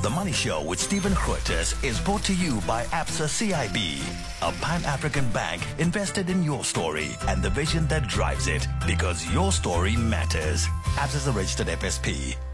The Money Show with Stephen Curtis is brought to you by Absa CIB, a Pan-African bank invested in your story and the vision that drives it, because your story matters. Absa is a registered FSP.